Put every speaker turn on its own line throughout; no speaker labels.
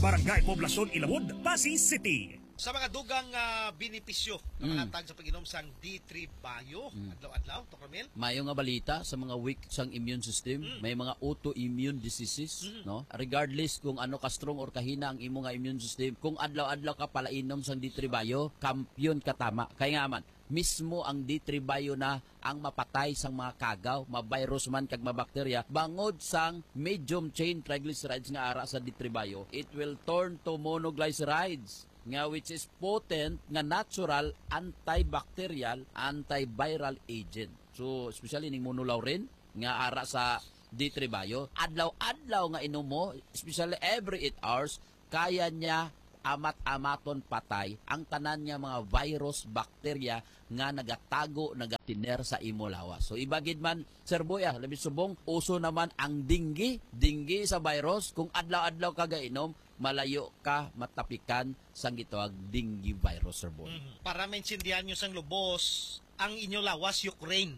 Barangay Poblacion Ilawod, Pasig City.
Sa mga dugang benepisyo na mahatag sa pag-inom sang D3 Bio, adlaw-adlaw, to Carmel?
Mayo nga balita sa mga weak sang immune system, may mga autoimmune diseases, no? Regardless kung ano ka strong or kahina ang imo nga immune system, kung adlaw-adlaw ka pala inom sang D3 Bio, kampiyon ka tama. Kaya nga man, mismo ang D3 Bio na ang mapatay sang mga kagaw, ma-virus man kag mabakterya, bangod sang medium chain triglycerides nga ara sa D3 Bio, it will turn to monoglycerides nga which is potent nga natural antibacterial antiviral agent. So especially ning monolaurin nga ara sa D3 Bio, adlaw-adlaw nga inom mo, especially every 8 hours, kaya niya amat-amaton patay ang tanan niya mga virus, bakterya nga nagatago, nagatiner sa imo lawas. So ibagid man, Sir Boy, labi subong, uso naman ang dinggi sa virus. Kung adlaw-adlaw ka gainom, malayo ka matapikan sang gitawag dengue virus, Sir Boy.
Para maintindihan nyo sang lubos, ang inyo lawas, Ukraine.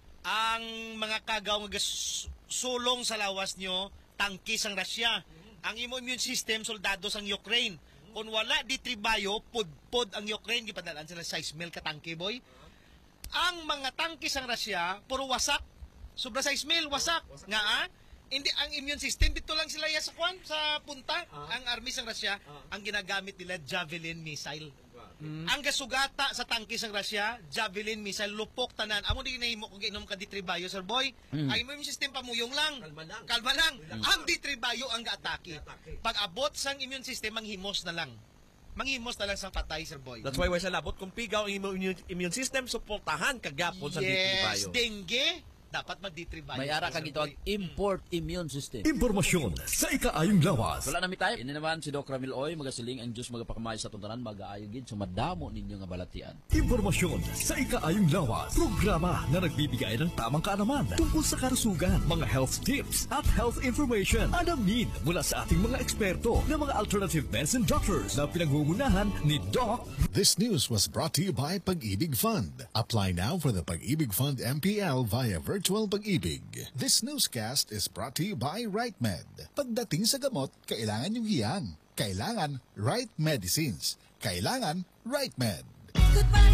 Ang mga kagaw nga sulong sa lawas nyo, tangki sang Russia. Ang imo immune system, soldado sang Ukraine. Kung wala D3 Bio, pud ang Ukraine, gipadalaan sila 6,000 ka tangke, boy. Ang mga tangke sang Russia, puro wasak. Sobra 6,000, wasak. Nga, hindi ang immune system dito lang sila sa kwan sa punta. Ang army sang Russia, ang ginagamit nila Javelin missile. Ang gasugata sa tangke sang Russia, Javelin missile, lupok tanan. Amo di nahimo kung ginom ka D3 Bio, Sir Boy. Ang immune system pamuyong lang. Kalma lang. Ang D3 Bio ang gaatake. Pag abot sang immune system, manghimos na lang. Manghimos na lang sang patay, Sir Boy.
That's why sa labot kung pigaw ang immune system, suportahan kagapon sa D3 Bio.
Dengue, dapat mag-D3 Bio.
May ara kang ito import immune system.
Impormasyon sa ikaayong lawas.
Wala na mi tayo. Ini naman si Doc Ramil Oy, magasiling ang Diyos magapakamay sa tuntanan, mag-aayogid, sumadamo ninyo nga balatian.
Impormasyon sa ikaayong lawas. Programa na nagbibigay ng tamang kaalaman tungkol sa karusugan, mga health tips at health information. Alamin mula sa ating mga eksperto na mga alternative medicine doctors na pinangungunahan ni Doc.
This news was brought to you by Pag-ibig Fund. Apply now for the Pag-ibig Fund MPL via Virtual Pag-ibig. This newscast is brought to you by RightMed. Pagdating sa gamot, kailangan yung hiyang. Kailangan right medicines. Kailangan RightMed.
Goodbye.